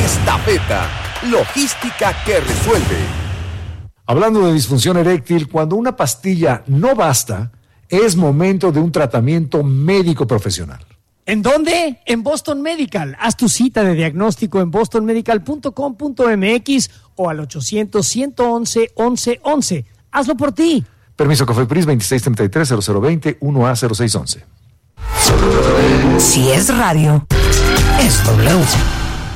Estafeta, logística que resuelve. Hablando de disfunción eréctil, cuando una pastilla no basta, es momento de un tratamiento médico profesional. ¿En dónde? En Boston Medical. Haz tu cita de diagnóstico en bostonmedical.com.mx o al 800-111-1111. Hazlo por ti. Permiso COFEPRIS 2633-0020 1A0611. Si es radio, es W.